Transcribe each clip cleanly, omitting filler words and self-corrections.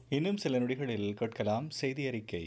இன்னும் சில நொடிகளில் கேட்கலாம் செய்தி அறிக்கை.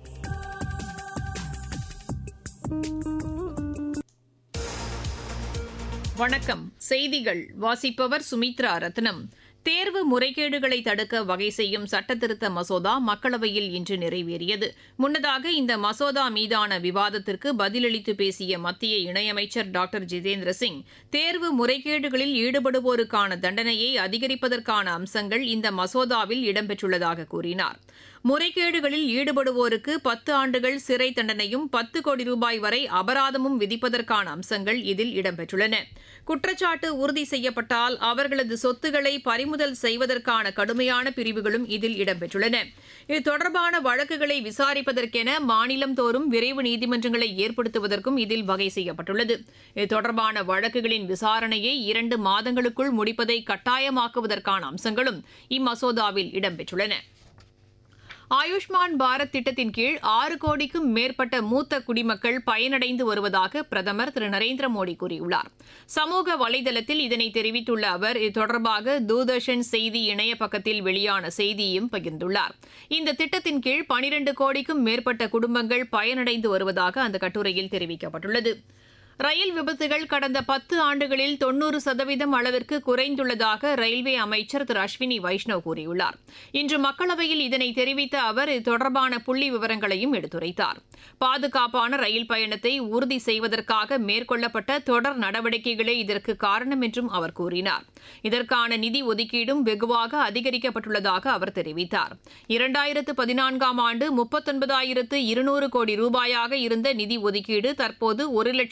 வணக்கம். செய்திகள் வாசிப்பவர் சுமித்ரா ரத்னம். தேர்வு முறைகேடுகளை தடுக்க வகை செய்யும் சட்டத்திருத்த மசோதா மக்களவையில் இன்று நிறைவேறியது. முன்னதாக இந்த மசோதா மீதான விவாதத்திற்கு பதிலளித்து பேசிய மத்திய இணையமைச்சர் டாக்டர் ஜிதேந்திர சிங், தேர்வு முறைகேடுகளில் ஈடுபடுவோருக்கான தண்டனையை அதிகரிப்பதற்கான அம்சங்கள் இந்த மசோதாவில் இடம்பெற்றுள்ளதாக கூறினார். முறைகேடுகளில் ஈடுபடுவோருக்கு 10 ஆண்டுகள் சிறை தண்டனையும் 10 கோடி ரூபாய் வரை அபராதமும் விதிப்பதற்கான அம்சங்கள் இதில் இடம்பெற்றுள்ளன. குற்றச்சாட்டு உறுதி செய்யப்பட்டால் அவர்களது சொத்துக்களை பறிமுதல் செய்வதற்கான கடுமையான பிரிவுகளும் இதில் இடம்பெற்றுள்ளன. இது தொடர்பான வழக்குகளை விசாரிப்பதற்கென மாநிலம் தோறும் விரைவு நீதிமன்றங்களை ஏற்படுத்துவதற்கும் இதில் வகை செய்யப்பட்டுள்ளது. இது தொடர்பான வழக்குகளின் விசாரணையை 2 மாதங்களுக்குள் முடிப்பதை கட்டாயமாக்குவதற்கான அம்சங்களும் இம்மசோதாவில் இடம்பெற்றுள்ளன. ஆயுஷ்மான் பாரத் திட்டத்தின் கீழ் 6 கோடிக்கும் மேற்பட்ட மூத்த குடிமக்கள் பயனடைந்து வருவதாக பிரதமர் திரு நரேந்திர மோடி கூறியுள்ளார். சமூக வலைதளத்தில் இதனை தெரிவித்துள்ள அவர், இது தொடர்பாக தூர்தர்ஷன் செய்தி இணைய பக்கத்தில் வெளியான செய்தியையும் பகிர்ந்துள்ளார். இந்த திட்டத்தின் கீழ் 12 கோடிக்கும் மேற்பட்ட குடும்பங்கள் பயனடைந்து வருவதாக அந்த கட்டுரையில் தெரிவிக்கப்பட்டுள்ளது. ரயில் விபத்துகள் கடந்த 10 ஆண்டுகளில் 90% அளவிற்கு குறைந்துள்ளதாக ரயில்வே அமைச்சர் திரு அஸ்வினி வைஷ்ணவ் கூறியுள்ளார். இன்று மக்களவையில் இதனை தெரிவித்த அவர், இது தொடர்பான புள்ளி விவரங்களையும் எடுத்துரைத்தார். பாதுகாப்பான ரயில் பயணத்தை உறுதி செய்வதற்காக மேற்கொள்ளப்பட்ட தொடர் நடவடிக்கைகளே இதற்கு காரணம் என்றும் அவர் கூறினார். இதற்கான நிதி ஒதுக்கீடும் வெகுவாக அதிகரிக்கப்பட்டுள்ளதாக அவர் தெரிவித்தார். 2014ஆம் ஆண்டு 39,200 கோடி ரூபாயாக இருந்த நிதி ஒதுக்கீடு தற்போது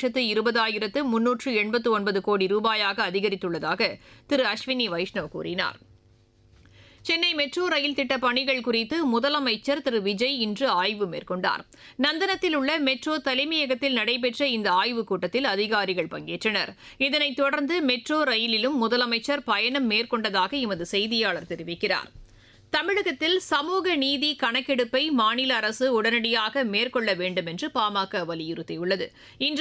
1,20,389 கோடி ரூபாயாக அதிகரித்துள்ளதாக திரு அஸ்வினி வைஷ்ணவ் கூறினார். சென்னை மெட்ரோ ரயில் திட்ட பணிகள் குறித்து முதலமைச்சர் திரு விஜய் இன்று ஆய்வு மேற்கொண்டார். நந்தனத்தில் உள்ள மெட்ரோ தலைமையகத்தில் நடைபெற்ற இந்த ஆய்வுக் கூட்டத்தில் அதிகாரிகள் பங்கேற்றனர். இதனைத் தொடர்ந்து மெட்ரோ ரயிலிலும் முதலமைச்சர் பயணம் மேற்கொண்டதாக எமது செய்தியாளர் தெரிவிக்கிறார். தமிழகத்தில் சமூக நீதி கணக்கெடுப்பை மாநில அரசு உடனடியாக மேற்கொள்ள வேண்டும் என்று பாமக வலியுறுத்தியுள்ளது. இன்று